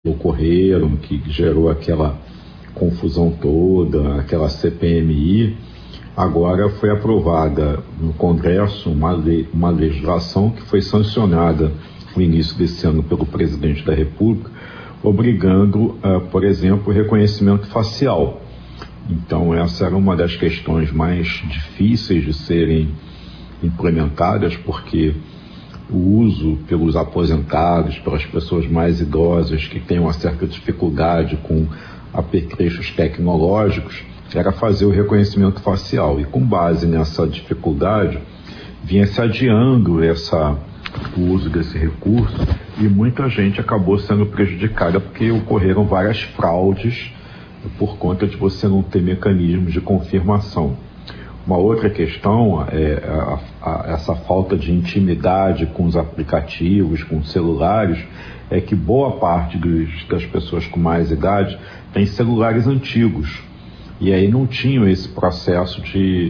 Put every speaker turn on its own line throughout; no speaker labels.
ocorreram, que gerou aquela confusão toda, aquela CPMI. Agora foi aprovada no Congresso uma legislação que foi sancionada no início desse ano pelo presidente da República, obrigando, por exemplo, o reconhecimento facial. Então, essa era uma das questões mais difíceis de serem implementadas, porque o uso pelos aposentados, pelas pessoas mais idosas que têm uma certa dificuldade com apetrechos tecnológicos, era fazer o reconhecimento facial. E com base nessa dificuldade, vinha se adiando o uso desse recurso, e muita gente acabou sendo prejudicada porque ocorreram várias fraudes por conta de você não ter mecanismos de confirmação. Uma outra questão é essa falta de intimidade com os aplicativos, com os celulares, é que boa parte das pessoas com mais idade tem celulares antigos, e aí não tinham esse processo de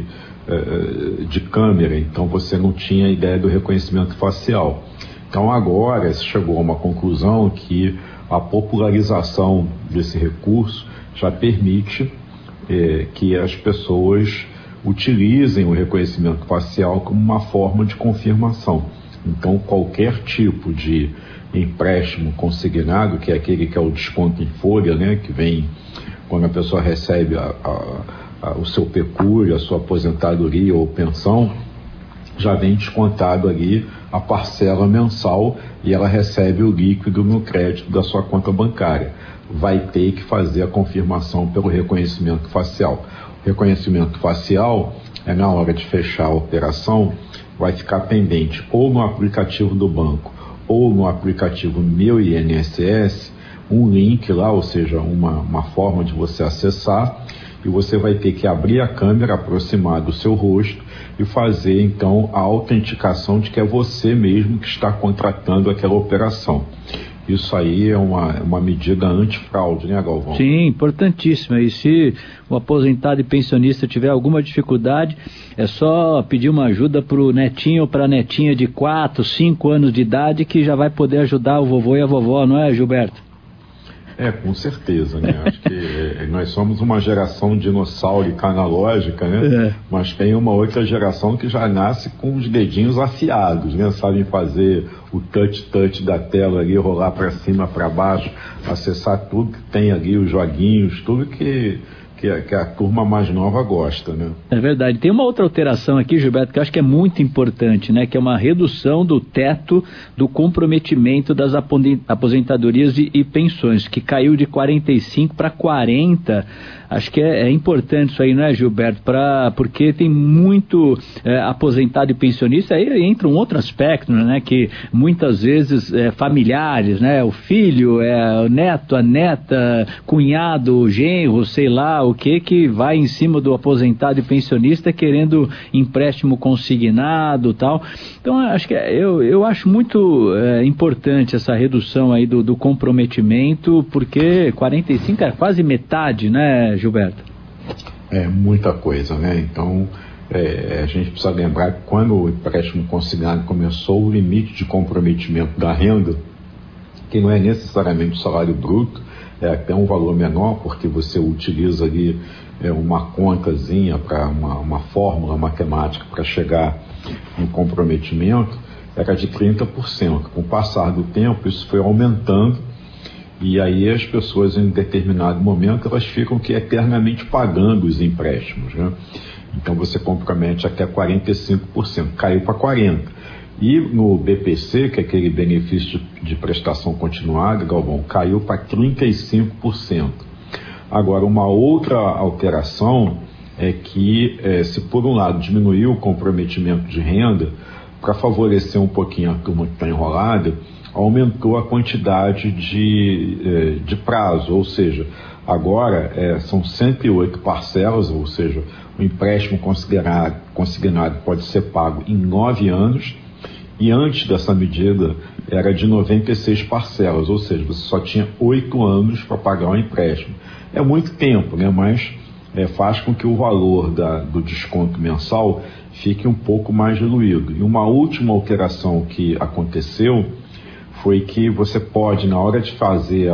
câmera, então você não tinha a ideia do reconhecimento facial. Então agora se chegou a uma conclusão que a popularização desse recurso já permite que as pessoas utilizem o reconhecimento facial como uma forma de confirmação. Então qualquer tipo de empréstimo consignado, que é aquele que é o desconto em folha, né, que vem quando a pessoa recebe o seu pecúlio, a sua aposentadoria ou pensão, já vem descontado ali a parcela mensal e ela recebe o líquido no crédito da sua conta bancária. Vai ter que fazer a confirmação pelo reconhecimento facial. O reconhecimento facial na hora de fechar a operação, vai ficar pendente ou no aplicativo do banco ou no aplicativo Meu INSS, um link lá, ou seja, uma forma de você acessar, e você vai ter que abrir a câmera, aproximar do seu rosto e fazer então a autenticação de que é você mesmo que está contratando aquela operação. Isso aí é uma medida antifraude, né, Galvão?
Sim, importantíssima. E se o aposentado e pensionista tiver alguma dificuldade, é só pedir uma ajuda para o netinho ou para a netinha de 4, 5 anos de idade, que já vai poder ajudar o vovô e a vovó, não é, Gilberto?
Com certeza, né? Acho que nós somos uma geração dinossaurica analógica, né? Mas tem uma outra geração que já nasce com os dedinhos afiados, né? Sabem fazer o touch da tela ali, rolar para cima, para baixo, acessar tudo que tem ali, os joguinhos, tudo que a turma mais nova gosta, né? É
verdade. Tem uma outra alteração aqui, Gilberto, que eu acho que é muito importante, né? Que é uma redução do teto do comprometimento das aposentadorias e pensões, que caiu de 45 para 40. Acho que é importante isso aí, não é, Gilberto? Porque tem muito aposentado e pensionista, aí entra um outro aspecto, né? Que muitas vezes familiares, né? O filho, o neto, a neta, cunhado, genro, sei lá, o que vai em cima do aposentado e pensionista querendo empréstimo consignado e tal. Então, acho que eu acho muito importante essa redução aí do comprometimento, porque 45 é quase metade, né, Gilberto?
É muita coisa, né? Então, a gente precisa lembrar que quando o empréstimo consignado começou, o limite de comprometimento da renda, que não é necessariamente o salário bruto, é até um valor menor, porque você utiliza ali uma contazinha, para uma fórmula matemática para chegar no comprometimento, era de 30%. Com o passar do tempo, isso foi aumentando, e aí as pessoas, em determinado momento, elas ficam eternamente pagando os empréstimos, né? Então você compromete até 45%, caiu para 40%. E no BPC, que é aquele benefício de prestação continuada, Galvão, caiu para 35%. Agora, uma outra alteração é que, se por um lado diminuiu o comprometimento de renda, para favorecer um pouquinho a turma que está enrolada, aumentou a quantidade de prazo, ou seja, agora são 108 parcelas, ou seja, o empréstimo consignado pode ser pago em 9 anos, e antes dessa medida era de 96 parcelas, ou seja, você só tinha 8 anos para pagar um empréstimo. É muito tempo, né? Mas faz com que o valor do desconto mensal fique um pouco mais diluído. E uma última alteração que aconteceu foi que você pode, na hora de fazer